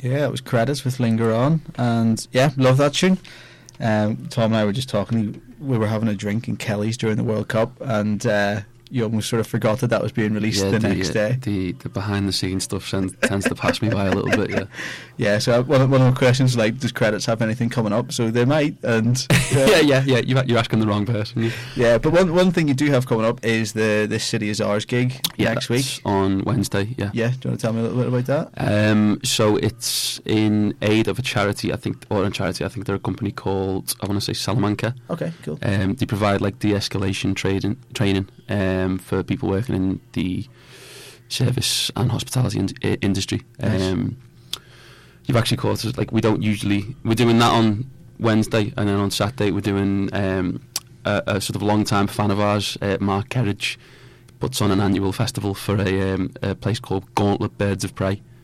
Yeah, it was Credits with Linger On, and yeah, love that tune. Tom and I were just talking. We were having a drink in Kelly's during the World Cup, and you almost sort of forgot that was being released the next day. The behind the scenes stuff tends to pass me by a little bit. Yeah. Yeah. So one of the questions, like, does Credits have anything coming up? So they might, and yeah. You're asking the wrong person. Yeah, but one thing you do have coming up is the This City Is Ours gig next week on Wednesday. Yeah. Yeah. Do you want to tell me a little bit about that? So it's in aid of a charity, I think they're a company called, I want to say, Salamanca. Okay, cool. They provide like de-escalation training for people working in the service and hospitality industry. Nice. You've actually caught us, like, we're doing that on Wednesday, and then on Saturday we're doing a sort of long-time fan of ours, Mark Kerridge, puts on an annual festival for a place called Gauntlet Birds of Prey,